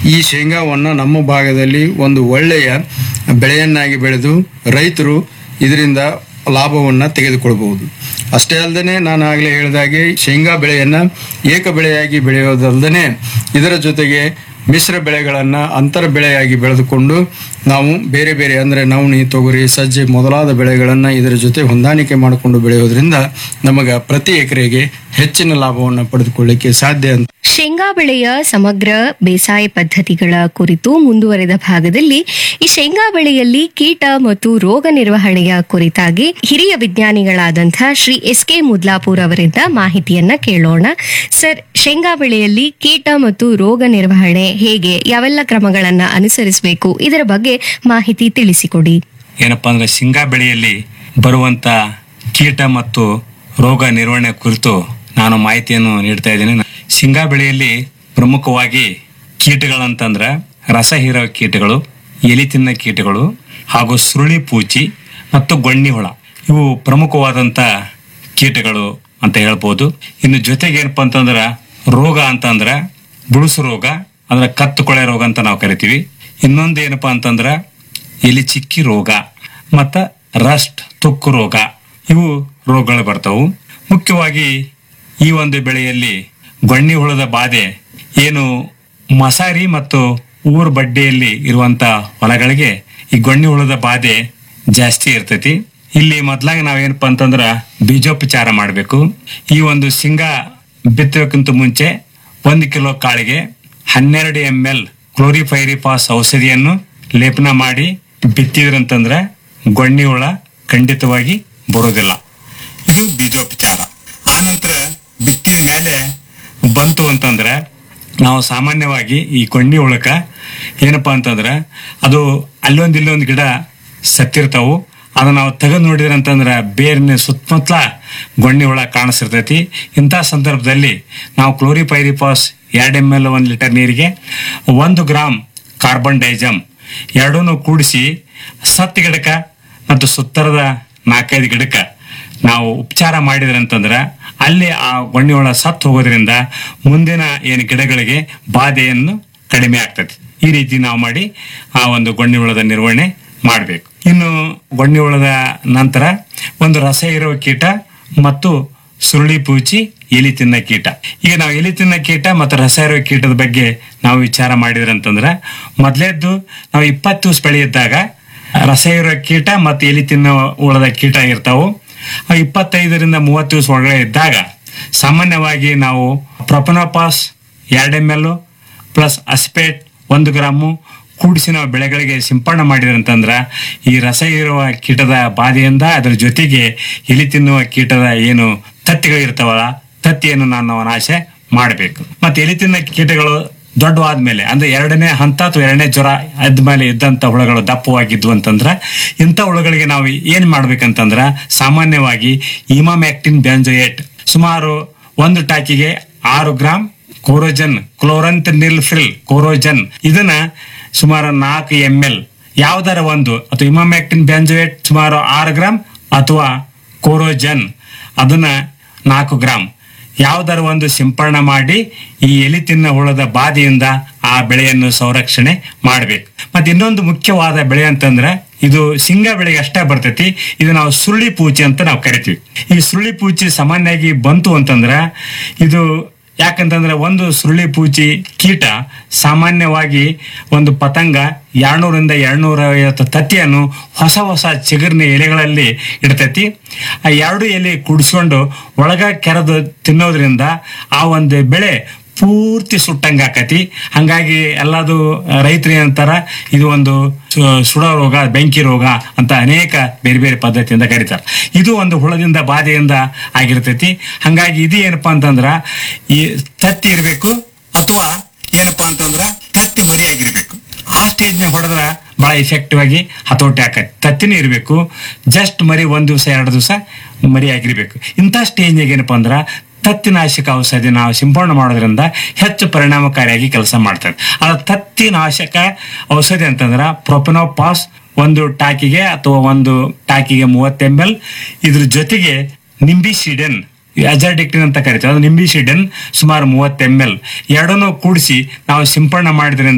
ಈ ಶೇಂಗಾವನ್ನು ನಮ್ಮ ಭಾಗದಲ್ಲಿ ಒಂದು ಒಳ್ಳೆಯ ಬೆಳೆಯನ್ನಾಗಿ ಬೆಳೆದು ರೈತರು ಇದರಿಂದ ಲಾಭವನ್ನು ತೆಗೆದುಕೊಳ್ಬಹುದು. ಅಷ್ಟೇ ಅಲ್ಲದೆ ನಾನು ಆಗಲೇ ಹೇಳಿದಾಗೆ ಶೇಂಗಾ ಬೆಳೆಯನ್ನು ಏಕ ಬೆಳೆಯಾಗಿ ಬೆಳೆಯೋದಲ್ಲದೆ ಇದರ ಜೊತೆಗೆ ಮಿಶ್ರ ಬೆಳೆಗಳನ್ನು ಅಂತರ ಬೆಳೆಯಾಗಿ ಬೆಳೆದುಕೊಂಡು ನಾವು ಬೇರೆ ಬೇರೆ ಅಂದರೆ ನವಣಿ, ತೊಗರಿ, ಸಜ್ಜೆ ಮೊದಲಾದ ಬೆಳೆಗಳನ್ನು ಇದರ ಜೊತೆ ಹೊಂದಾಣಿಕೆ ಮಾಡಿಕೊಂಡು ಬೆಳೆಯೋದ್ರಿಂದ ನಮಗೆ ಪ್ರತಿ ಎಕರೆಗೆ ಹೆಚ್ಚಿನ ಲಾಭವನ್ನು ಪಡೆದುಕೊಳ್ಳಿಕ್ಕೆ ಸಾಧ್ಯ ಅಂತ. ಶೇಂಗಾ ಬೆಳೆಯ ಸಮಗ್ರ ಬೇಸಾಯ ಪದ್ಧತಿಗಳ ಕುರಿತು ಮುಂದುವರೆದ ಭಾಗದಲ್ಲಿ ಈ ಶೇಂಗಾ ಬೆಳೆಯಲ್ಲಿ ಕೀಟ ಮತ್ತು ರೋಗ ನಿರ್ವಹಣೆಯ ಕುರಿತಾಗಿ ಹಿರಿಯ ವಿಜ್ಞಾನಿಗಳಾದಂಥ ಶ್ರೀ ಎಸ್.ಕೆ. ಮುದ್ಲಾಪುರ್ ಅವರಿಂದ ಮಾಹಿತಿಯನ್ನ ಕೇಳೋಣ. ಸರ್, ಶೇಂಗಾ ಬೆಳೆಯಲ್ಲಿ ಕೀಟ ಮತ್ತು ರೋಗ ನಿರ್ವಹಣೆ ಹೇಗೆ, ಯಾವೆಲ್ಲ ಕ್ರಮಗಳನ್ನ ಅನುಸರಿಸಬೇಕು, ಇದರ ಬಗ್ಗೆ ಮಾಹಿತಿ ತಿಳಿಸಿಕೊಡಿ. ಏನಪ್ಪಾ ಅಂದ್ರೆ ಶೇಂಗಾ ಬೆಳೆಯಲ್ಲಿ ಬರುವಂತ ಕೀಟ ಮತ್ತು ರೋಗ ನಿರ್ವಹಣೆ ಕುರಿತು ನಾನು ಮಾಹಿತಿಯನ್ನು ನೀಡ್ತಾ ಇದ್ದೇನೆ. ಶೇಂಗಾ ಬೆಳೆಯಲ್ಲಿ ಪ್ರಮುಖವಾಗಿ ಕೀಟಗಳಂತಂದ್ರೆ ರಸ ಹೀರೋ ಕೀಟಗಳು, ಎಲಿ ತಿನ್ನ ಕೀಟಗಳು ಹಾಗೂ ಸುರುಳಿ ಪೂಚಿ ಮತ್ತು ಗೊಣ್ಣಿ ಹುಳ, ಇವು ಪ್ರಮುಖವಾದಂತ ಕೀಟಗಳು ಅಂತ ಹೇಳ್ಬೋದು. ಇನ್ನು ಜೊತೆಗೆ ಏನಪ್ಪಾ ಅಂತಂದ್ರ ರೋಗ ಅಂತಂದ್ರ ಬುಳುಸು ರೋಗ ಅಂದ್ರೆ ಕತ್ತು ಕೊಳೆ ರೋಗ ಅಂತ ನಾವು ಕರಿತೀವಿ. ಇನ್ನೊಂದು ಏನಪ್ಪಾ ಅಂತಂದ್ರ ಎಲಿ ಚಿಕ್ಕಿ ರೋಗ ಮತ್ತ ರಸ್ಟ್ ತುಕ್ಕು ರೋಗ, ಇವು ರೋಗಗಳು ಬರ್ತಾವು. ಮುಖ್ಯವಾಗಿ ಈ ಒಂದು ಬೆಳೆಯಲ್ಲಿ ಗೊಣ್ಣಿ ಹುಳದ ಬಾಧೆ ಏನು ಮಸಾರಿ ಮತ್ತು ಊರು ಬಡ್ಡೆಯಲ್ಲಿ ಇರುವಂತ ಹೊಲಗಳಿಗೆ ಈ ಗೊಣ್ಣಿ ಹುಳದ ಬಾಧೆ ಜಾಸ್ತಿ ಇರ್ತೈತಿ. ಇಲ್ಲಿ ಮೊದ್ಲಾಗಿ ನಾವೇನಪ್ಪಾ ಅಂತಂದ್ರ ಬೀಜೋಪಚಾರ ಮಾಡಬೇಕು. ಈ ಒಂದು ಶೇಂಗಾ ಬಿತ್ತಬೇಕಂತ ಮುಂಚೆ 1 ಕಿಲೋ ಕಾಳಿಗೆ 12 ml ಕ್ಲೋರಿಫೈರಿಫಾಸ್ ಔಷಧಿಯನ್ನು ಲೇಪನ ಮಾಡಿ ಬಿತ್ತಿದ್ರಂತಂದ್ರ ಗೊಣ್ಣಿ ಹುಳ ಖಂಡಿತವಾಗಿ ಬರೋದಿಲ್ಲ. ಇದು ಬೀಜೋಪಚಾರ. ಆನಂತರ ಬಿತ್ತಿದ ಮೇಲೆ ಬಂತು ಅಂತಂದ್ರೆ ನಾವು ಸಾಮಾನ್ಯವಾಗಿ ಈ ಗೊಣ್ಣಿ ಹುಳಕ್ಕ ಏನಪ್ಪಾ ಅಂತಂದ್ರೆ ಅದು ಇಲ್ಲೊಂದು ಗಿಡ ಸತ್ತಿರ್ತಾವು. ಅದನ್ನ ನಾವು ತೆಗೆದು ನೋಡಿದ್ರೆ ಅಂತಂದ್ರೆ ಬೇರಿನ ಸುತ್ತಮುತ್ತಲ ಗೊಣ್ಣಿ ಹುಳ ಕಾಣಿಸಿರ್ತೈತಿ. ಇಂಥ ಸಂದರ್ಭದಲ್ಲಿ ನಾವು ಕ್ಲೋರಿಪೈರಿಫಾಸ್ 2 ml 1 ಲೀಟರ್ ನೀರಿಗೆ 1 ಗ್ರಾಮ್ ಕಾರ್ಬನ್ ಡೈಜಮ್ ಎರಡೂ ಕೂಡಿಸಿ ಸತ್ತು ಗಿಡಕ್ಕ ಮತ್ತು ಸುತ್ತರದ 4-5 ಗಿಡಕ್ಕ ನಾವು ಉಪಚಾರ ಮಾಡಿದ್ರಂತಂದ್ರ ಅಲ್ಲಿ ಆ ಗೊಣ್ಣಿ ಹುಳ ಸತ್ತು ಹೋಗೋದ್ರಿಂದ ಮುಂದಿನ ಏನು ಗಿಡಗಳಿಗೆ ಬಾಧೆಯನ್ನು ಕಡಿಮೆ ಆಗ್ತದೆ. ಈ ರೀತಿ ನಾವು ಮಾಡಿ ಆ ಒಂದು ಗೊಣ್ಣಿ ಹುಳದ ನಿರ್ವಹಣೆ ಮಾಡಬೇಕು. ಇನ್ನು ಗೊಣ್ಣಿ ಹುಳದ ನಂತರ ಒಂದು ರಸ ಇರುವ ಕೀಟ ಮತ್ತು ಸುರುಳಿ ಪೂಚಿ ಎಲಿ ತಿನ್ನ ಕೀಟ. ಈಗ ನಾವು ಎಲಿ ತಿನ್ನ ಕೀಟ ಮತ್ತು ರಸ ಇರುವ ಕೀಟದ ಬಗ್ಗೆ ನಾವು ವಿಚಾರ ಮಾಡಿದ್ರಂತಂದ್ರ ಮೊದಲೇದ್ದು ನಾವು 20 ದಿವಸ ಬೆಳೆ ಇದ್ದಾಗ ರಸ ಇರುವ ಕೀಟ ಮತ್ತು ಎಲಿ ತಿನ್ನ ಹುಳದ ಕೀಟ ಇರ್ತಾವು. 25ರಿಂದ 30 ದಿವಸ ಒಳಗಡೆ ಇದ್ದಾಗ ಸಾಮಾನ್ಯವಾಗಿ ನಾವು ಪ್ರೊಪನೋಪಾಸ್ 2 ml ಪ್ಲಸ್ ಅಸ್ಪೇಟ್ 1 ಗ್ರಾಮು ಕೂಡಿಸಿ ನಾವು ಬೆಳೆಗಳಿಗೆ ಸಿಂಪಡಣೆ ಮಾಡಿದ್ರಂತಂದ್ರ ಈ ರಸ ಇರುವ ಕೀಟದ ಬಾಧೆಯಿಂದ ಅದರ ಜೊತೆಗೆ ಎಲಿ ತಿನ್ನುವ ಕೀಟದ ಏನು ತತ್ತಿಗಳು ಇರ್ತಾವಲ್ಲ, ತತ್ತಿಯನ್ನು ನಾವು ನಾಶ ಮಾಡಬೇಕು. ಮತ್ತೆ ಎಲಿ ತಿನ್ನ ಕೀಟಗಳು ದೊಡ್ಡವಾದ್ಮೇಲೆ ಅಂದ್ರೆ 2ನೇ ಹಂತ ಅಥವಾ 2ನೇ ಜ್ವರ ಆದ್ಮೇಲೆ ಇದ್ದಂತ ಹುಳಗಳು ದಪ್ಪವಾಗಿದ್ವು ಅಂತಂದ್ರ ಇಂಥ ಹುಳುಗಳಿಗೆ ನಾವು ಏನ್ ಮಾಡ್ಬೇಕಂತಂದ್ರ ಸಾಮಾನ್ಯವಾಗಿ ಇಮಾಮ್ಯಾಕ್ಟಿನ್ ಬೆಂಜೋಯೇಟ್ ಸುಮಾರು 1 ಟಾಕಿಗೆ 6 ಗ್ರಾಮ್ ಕೋರೋಜನ್ ಕ್ಲೋರಂಥನಿಲ್ಫಿಲ್ ಕೋರೋಜನ್ ಇದನ್ನ ಸುಮಾರು 4 ml ಯಾವ್ದಾರ ಒಂದು ಅಥವಾ ಇಮಾಮ್ಯಾಕ್ಟಿನ್ ಬೆಂಜೋಯೇಟ್ ಸುಮಾರು 6 ಗ್ರಾಮ್ ಅಥವಾ ಕೋರೋಜನ್ ಅದನ್ನ 4 ಗ್ರಾಮ್ ಯಾವ್ದಾರ ಒಂದು ಸಿಂಪಡಣೆ ಮಾಡಿ ಈ ಎಲಿ ತಿನ್ನ ಹುಳದ ಬಾಧೆಯಿಂದ ಆ ಬೆಳೆಯನ್ನು ಸಂರಕ್ಷಣೆ ಮಾಡಬೇಕು. ಮತ್ತೆ ಇನ್ನೊಂದು ಮುಖ್ಯವಾದ ಬೆಳೆ ಅಂತಂದ್ರೆ ಇದು ಶೇಂಗಾ ಬೆಳೆಗೆ ಅಷ್ಟೇ ಬರ್ತೈತಿ. ಇದು ನಾವು ಸುರುಳಿ ಪೂಚಿ ಅಂತ ನಾವು ಕರಿತೀವಿ. ಈ ಸುರುಳಿ ಪೂಚಿ ಸಾಮಾನ್ಯವಾಗಿ ಬಂತು ಅಂತಂದ್ರ ಇದು ಯಾಕಂತಂದ್ರೆ ಒಂದು ಸುರುಳಿ ಪೂಚಿ ಕೀಟ ಸಾಮಾನ್ಯವಾಗಿ ಒಂದು ಪತಂಗ 200ರಿಂದ 250 ತತ್ತಿಯನ್ನು ಹೊಸ ಚಿಗುರಿನ ಎಲೆಗಳಲ್ಲಿ ಇಡ್ತೈತಿ. ಆ 2 ಎಲೆ ಕುಡಿಸ್ಕೊಂಡು ಒಳಗ ಕೆರೆದು ತಿನ್ನೋದ್ರಿಂದ ಆ ಒಂದು ಬೆಳೆ ಪೂರ್ತಿ ಸುಟ್ಟಂಗ ಆಕತಿ. ಹಂಗಾಗಿ ಎಲ್ಲದು ರೈತರು ಏನಂತಾರ ಇದು ಒಂದು ಸುಡೋ ರೋಗ, ಬೆಂಕಿ ರೋಗ ಅಂತ ಅನೇಕ ಬೇರೆ ಬೇರೆ ಪದ್ಧತಿಯಿಂದ ಕರೀತಾರೆ. ಇದು ಒಂದು ಹುಳದಿಂದ ಬಾಧೆಯಿಂದ ಆಗಿರ್ತೈತಿ. ಹಂಗಾಗಿ ಇದು ಏನಪ್ಪಾ ಅಂತಂದ್ರ ಈ ತತ್ತಿ ಇರ್ಬೇಕು ಅಥವಾ ಏನಪ್ಪಾ ಅಂತಂದ್ರ ತತ್ತಿ ಮರಿಯಾಗಿರ್ಬೇಕು. ಆ ಸ್ಟೇಜ್ನಾಗ ಹೊಡೆದ್ರ ಬಹಳ ಇಫೆಕ್ಟಿವ್ ಆಗಿ ಹತೋಟಿ ಆಕತಿ. ತತ್ತಿನೂ ಇರ್ಬೇಕು, ಜಸ್ಟ್ ಮರಿ 1 ದಿವಸ 2 ದಿವಸ ಮರಿ ಆಗಿರ್ಬೇಕು. ಇಂಥ ಸ್ಟೇಜ್ನಾಗ ಏನಪ್ಪಾ ಅಂದ್ರ ತತ್ತಿನಾಶಕ ಔಷಧಿ ನಾವು ಸಿಂಪಡಣೆ ಮಾಡೋದ್ರಿಂದ ಹೆಚ್ಚು ಪರಿಣಾಮಕಾರಿಯಾಗಿ ಕೆಲಸ ಮಾಡ್ತದೆ. ಅದ ತತ್ತಿನಾಶಕ ಔಷಧಿ ಅಂತಂದ್ರ ಪ್ರೊಪನೋಪಾಸ್ 1 ಟಾಕಿಗೆ ಅಥವಾ 1 ಟಾಕಿಗೆ 30 ml. ಇದ್ರ ಜೊತೆಗೆ ನಿಂಬಿಸಿಡೆನ್ ಅಜಾಡಿಕ್ಟಿನ್ ಅಂತ ಕರಿತೀವಿ, ಅದು ನಿಂಬಿಸಿಡೆನ್ ಸುಮಾರು 30 ml ಎರಡನ್ನೂ ಕೂಡಿಸಿ ನಾವು ಸಿಂಪಡಣೆ ಮಾಡಿದ್ರಿಂದ